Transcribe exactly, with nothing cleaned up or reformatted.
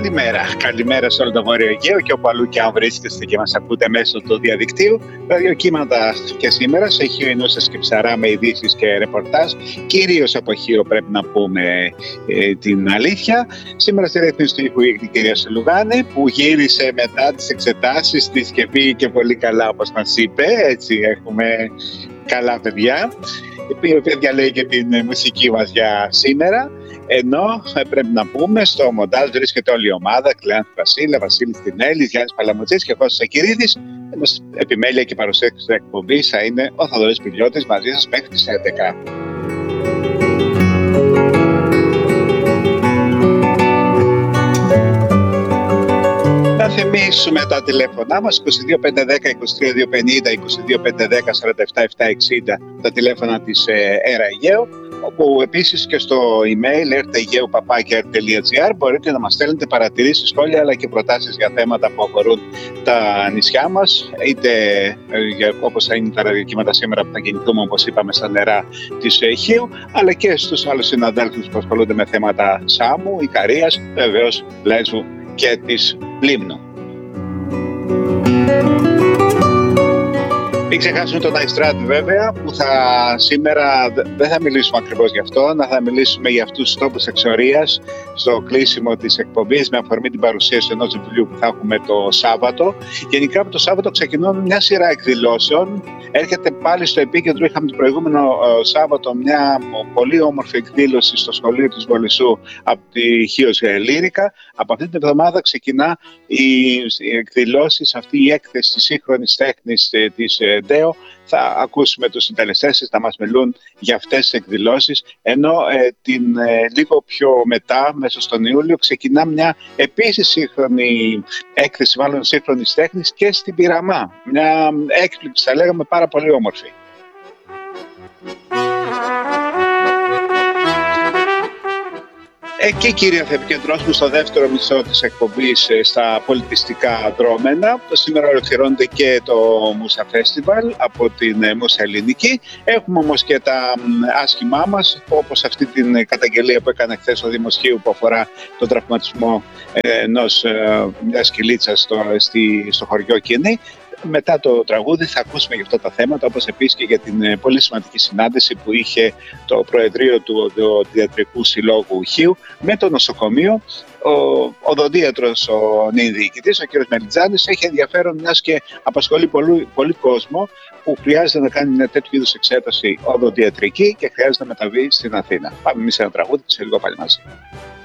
Καλημέρα. Καλημέρα σε όλο το Βόρειο Αιγαίο και όπου αλλού και αν βρίσκεστε και μας ακούτε μέσω του διαδικτύου. Ραδιοκύματα και σήμερα σε Χίο Ινούσας και Ψαρά με ειδήσεις και ρεπορτάζ. Κυρίως από Χίο πρέπει να πούμε ε, την αλήθεια. Σήμερα στη ρύθμιση του ήχου η κυρία Σελουγάνη που γύρισε μετά τις εξετάσεις της και πήγε και πολύ καλά όπως μας είπε. Έτσι έχουμε καλά παιδιά. Η οποία διαλέγει και την μουσική μας για σήμερα. Ενώ πρέπει να πούμε στο μοντάζ βρίσκεται όλη η ομάδα, Κλεάνθη Βασίλα, Βασίλης Τινέλης, Γιάννης Παλαμουτζής και Κώστας Ακυρίδης. Όμως επιμέλεια και παρουσία της εκπομπής θα είναι ο Θοδωρής Πηλιώτης μαζί σας μέχρι τις έντεκα. Να θυμίσουμε τα τηλέφωνά μας είκοσι δύο πεντακόσια δέκα είκοσι τρία διακόσια πενήντα, είκοσι δύο πεντακόσια δέκα σαράντα επτά επτακόσια εξήντα τα τηλέφωνα της ΕΡΑ Αιγαίου, όπου επίσης και στο email ερταιγαίου παπάκια ερ τελεία τζι άρ μπορείτε να μας στέλνετε παρατηρήσεις, σχόλια αλλά και προτάσεις για θέματα που αφορούν τα νησιά μας, είτε όπως θα είναι τα ραδιοκύματα σήμερα που θα κινηθούμε όπως είπαμε στα νερά της Χίου, αλλά και στους άλλους συναδέλφους που ασχολούνται με θέματα Σάμου, Ικαρίας, βεβαίως Λέσβου και της Λίμνου. Μην ξεχάσουμε τον Αϊστράτ βέβαια, που θα, σήμερα δεν θα μιλήσουμε ακριβώς γι' αυτό, να θα μιλήσουμε για αυτούς τους τόπους εξορίας στο κλείσιμο της εκπομπής με αφορμή την παρουσίαση ενός βιβλίου που θα έχουμε το Σάββατο. Γενικά από το Σάββατο ξεκινούν μια σειρά εκδηλώσεων. Έρχεται πάλι στο επίκεντρο, είχαμε το προηγούμενο ε, Σάββατο μια πολύ όμορφη εκδήλωση στο σχολείο της Βολισσού από τη Χίος Λύρικα. Από αυτή την εβδομάδα ξεκινά οι, οι εκδηλώσεις, αυτή η έκθεση της σύγχρονης τέχνης ε, της ε, ΔΕΟ. Θα ακούσουμε τους συντελεστές να μας μιλούν για αυτές τις εκδηλώσεις, ενώ ε, την, ε, λίγο πιο μετά, μέσα στον Ιούλιο, ξεκινά μια επίσης σύγχρονη έκθεση, μάλλον σύγχρονης τέχνης και στην Πειραμά. Μια έκπληξη, θα λέγαμε, πάρα πολύ όμορφη. Εκεί, κύριε, θα επικεντρώσουμε στο δεύτερο μισό της εκπομπής στα πολιτιστικά δρόμενα. Σήμερα ολοκληρώνεται και το Μούσα Φέστιβαλ από την Μούσα Ελληνική. Έχουμε όμως και τα άσχημά μας, όπως αυτή την καταγγελία που έκανε χθες ο Δήμος Χίου που αφορά τον τραυματισμό ενός μιας κυλίτσας στο, στη, στο χωριό Κινή. Μετά το τραγούδι θα ακούσουμε για αυτά τα θέματα, όπως επίσης και για την πολύ σημαντική συνάντηση που είχε το Προεδρείο του Οδοντιατρικού Συλλόγου Χίου με το νοσοκομείο. Ο οδοντίατρος, ο νυν διοικητής, ο κ. Μελιτζάνης, έχει ενδιαφέρον μιας και απασχολεί πολύ, πολύ κόσμο που χρειάζεται να κάνει μια τέτοιου είδους εξέταση οδοντιατρική και χρειάζεται να μεταβεί στην Αθήνα. Πάμε εμείς σε ένα τραγούδι και σε λίγο πάλι μαζί.